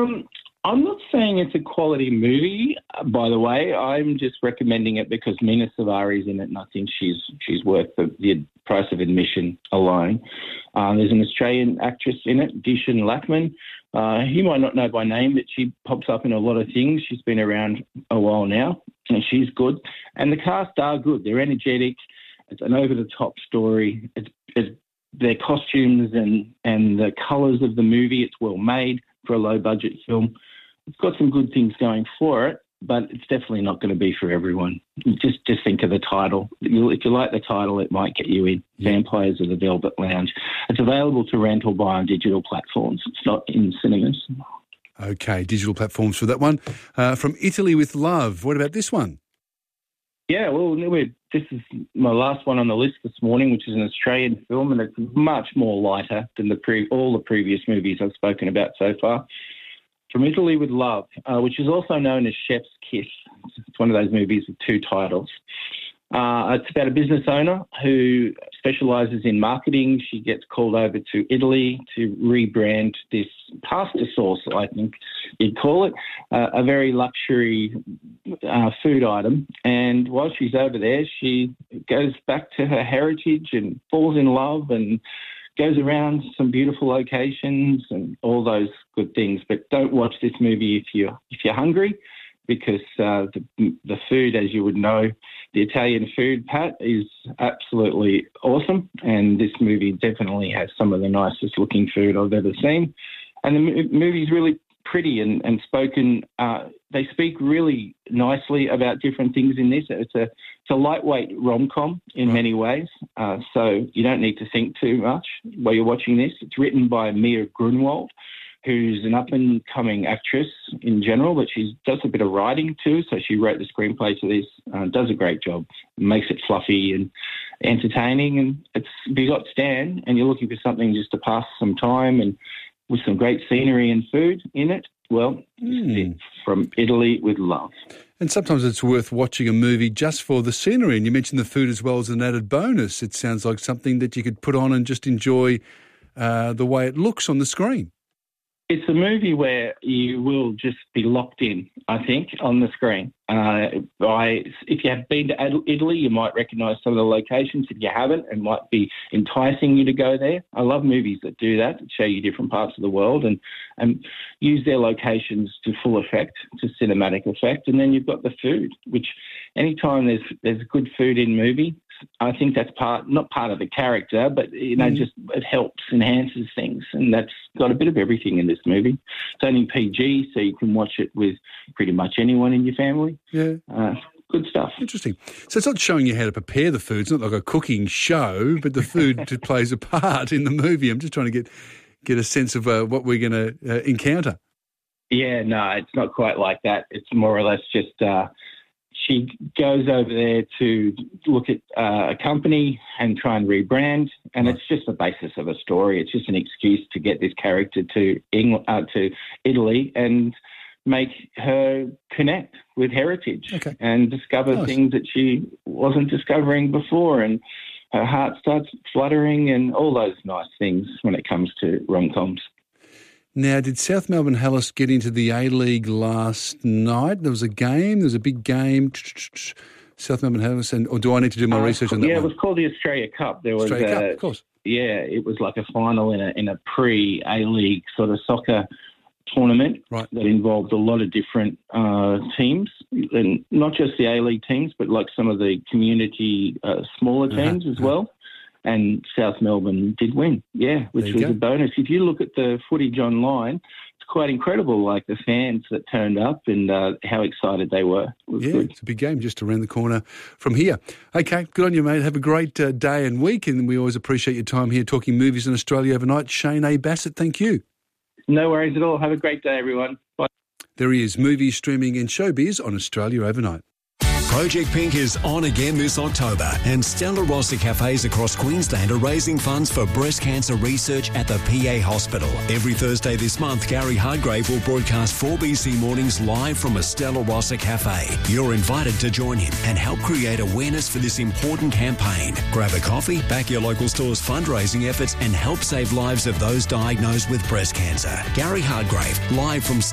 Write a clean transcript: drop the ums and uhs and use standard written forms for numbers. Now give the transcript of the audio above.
I'm not saying it's a quality movie, by the way. I'm just recommending it because Mina Savari's in it, and I think she's worth the price of admission alone. There's an Australian actress in it, Dishan Lackman. You might not know by name, but she pops up in a lot of things. She's been around a while now, and she's good. And the cast are good. They're energetic. It's an over-the-top story. It's their costumes and the colours of the movie. It's well made for a low-budget film. It's got some good things going for it, but it's definitely not going to be for everyone. Just think of the title. If you like the title, it might get you in. Yeah. Vampires of the Velvet Lounge. It's available to rent or buy on digital platforms. It's not in cinemas. Okay, digital platforms for that one. From Italy with Love. What about this one? Yeah, well, this is my last one on the list this morning, which is an Australian film, and it's much more lighter than all the previous movies I've spoken about so far. From Italy with Love, which is also known as Chef's Kiss. It's one of those movies with two titles. It's about a business owner who specialises in marketing. She gets called over to Italy to rebrand this pasta sauce, I think you'd call it, a very luxury food item. And while she's over there, she goes back to her heritage and falls in love and goes around some beautiful locations and all those good things. But don't watch this movie if you're hungry, because the food, as you would know, the Italian food, Pat, is absolutely awesome. And this movie definitely has some of the nicest looking food I've ever seen. And the movie's really pretty and spoken. They speak really nicely about different things in this. It's a lightweight rom-com in many ways, so you don't need to think too much while you're watching this. It's written by Mia Grunwald, who's an up-and-coming actress in general, but she does a bit of writing too, so she wrote the screenplay to this, does a great job, makes it fluffy and entertaining. And if you got Stan and you're looking for something just to pass some time and with some great scenery and food in it, well, this is it. From Italy with Love. And sometimes it's worth watching a movie just for the scenery, and you mentioned the food as well as an added bonus. It sounds like something that you could put on and just enjoy the way it looks on the screen. It's a movie where you will just be locked in, I think, on the screen. If you have been to Italy, you might recognise some of the locations. If you haven't, it might be enticing you to go there. I love movies that do that show you different parts of the world and use their locations to full effect, to cinematic effect. And then you've got the food, which anytime there's good food in movie, I think that's not part of the character, but just it helps, enhances things, and that's got a bit of everything in this movie. It's only PG, so you can watch it with pretty much anyone in your family. Yeah, good stuff. Interesting. So it's not showing you how to prepare the food. It's not like a cooking show, but the food plays a part in the movie. I'm just trying to get a sense of what we're going to encounter. Yeah, no, it's not quite like that. It's more or less just. She goes over there to look at a company and try and rebrand, and it's just the basis of a story. It's just an excuse to get this character to Italy and make her connect with heritage and discover things that she wasn't discovering before, and her heart starts fluttering and all those nice things when it comes to rom-coms. Now, did South Melbourne Hellas get into the A-League last night? There was a game. There was a big game. South Melbourne Hellas, or do I need to do my research on that? Yeah, it was called the Australia Cup. There was Australia Cup, of course. Yeah, it was like a final in a pre-A-League sort of soccer tournament that involved a lot of different teams, and not just the A-League teams, but like some of the community smaller teams as well. And South Melbourne did win, which was a bonus. If you look at the footage online, it's quite incredible, like the fans that turned up and how excited they were. Good. It's a big game just around the corner from here. Okay, good on you, mate. Have a great day and week, and we always appreciate your time here talking movies in Australia overnight. Shane A. Bassett, thank you. No worries at all. Have a great day, everyone. Bye. There he is, movies, streaming and showbiz on Australia Overnight. Project Pink is on again this October, and Stella Rossa cafes across Queensland are raising funds for breast cancer research at the PA Hospital. Every Thursday this month, Gary Hardgrave will broadcast 4BC Mornings live from a Stella Rossa cafe. You're invited to join him and help create awareness for this important campaign. Grab a coffee, back your local store's fundraising efforts, and help save lives of those diagnosed with breast cancer. Gary Hardgrave, live from